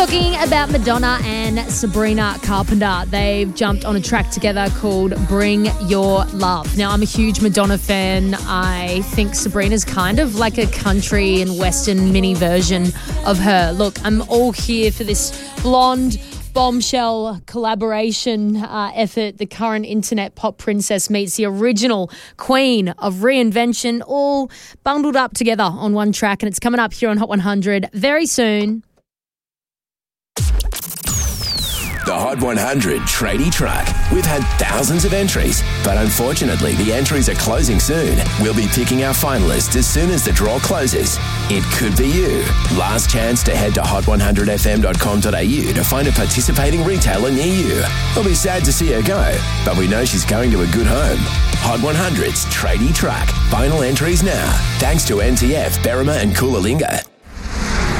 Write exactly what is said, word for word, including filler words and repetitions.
Talking about Madonna and Sabrina Carpenter. They've jumped on a track together called Bring Your Love. Now, I'm a huge Madonna fan. I think Sabrina's kind of like a country and western mini version of her. Look, I'm all here for this blonde bombshell collaboration uh, effort. The current internet pop princess meets the original queen of reinvention, all bundled up together on one track, and it's coming up here on Hot one hundred very soon. The Hot one hundred Tradie Track. We've had thousands of entries, but unfortunately the entries are closing soon. We'll be picking our finalists as soon as the draw closes. It could be you. Last chance to head to hot one hundred f m dot com dot a u to find a participating retailer near you. We'll be sad to see her go, but we know she's going to a good home. Hot one hundred's Tradie Track. Final entries now. Thanks to N T F, Berrima and Coolalinga.